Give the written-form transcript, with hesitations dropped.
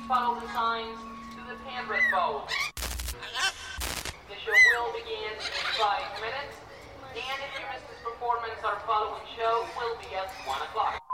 follow the signs to the Penrith Bowl. The show will begin in 5 minutes, and if you miss this performance, our following show will be at 1 o'clock.